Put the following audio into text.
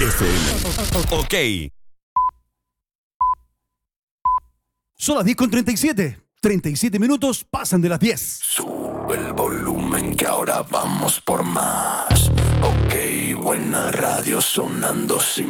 FM. Ok. Son las 10:37. 37 minutos pasan de las 10. Sube el volumen que ahora vamos por más. Ok, buena radio sonando sin